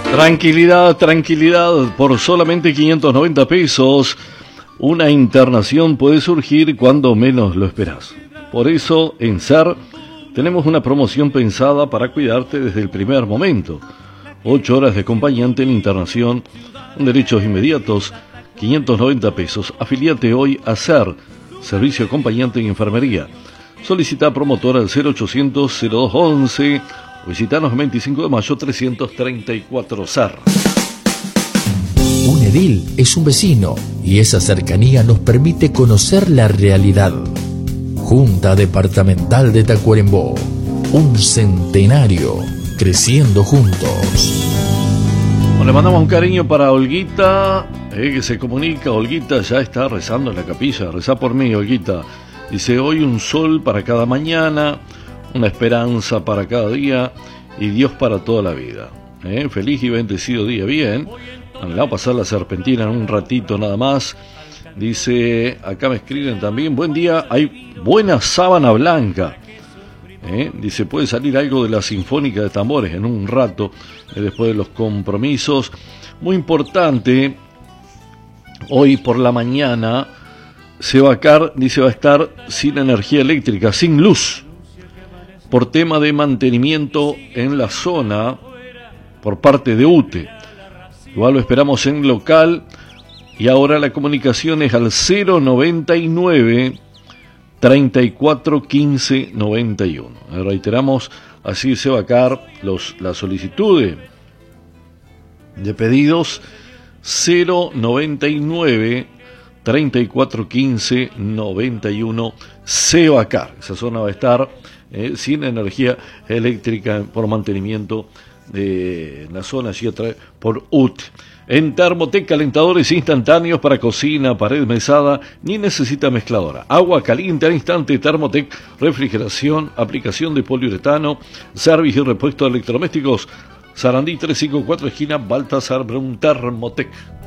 Tranquilidad, tranquilidad, por solamente 590 pesos, una internación puede surgir cuando menos lo esperás. Por eso, en SER, tenemos una promoción pensada para cuidarte desde el primer momento. 8 horas de acompañante en internación, derechos inmediatos, 590 pesos. Afiliate hoy a SER, Servicio Acompañante en Enfermería. Solicita promotora al 0800-0211. Visitanos 25 de mayo 334 SER. Un edil es un vecino y esa cercanía nos permite conocer la realidad. Junta Departamental de Tacuarembó, un centenario creciendo juntos. Bueno, le mandamos un cariño para Olguita, que se comunica. Olguita ya está rezando en la capilla. Rezá por mí, Olguita. Dice: hoy un sol para cada mañana, una esperanza para cada día y Dios para toda la vida. Feliz y bendecido día. Bien, le vamos a pasar la serpentina en un ratito nada más. Dice, acá me escriben también: buen día, hay buena sábana blanca. Dice, puede salir algo de la Sinfónica de Tambores en un rato, después de los compromisos. Muy importante, hoy por la mañana Sebacar, dice, va a estar sin energía eléctrica, sin luz, por tema de mantenimiento en la zona por parte de UTE. Igual lo esperamos en local. Y ahora la comunicación es al 099 34 15 91. Reiteramos, así se va a caer la solicitud de pedidos 099 34 15 91. Se va a caer. Esa zona va a estar sin energía eléctrica por mantenimiento de la zona allí por UT. En Thermotec, calentadores instantáneos para cocina, pared, mesada, ni necesita mezcladora. Agua caliente al instante. Thermotec, refrigeración, aplicación de poliuretano, servicio y repuesto de electrodomésticos. Sarandí 354, esquina Baltasar Brun. Thermotec.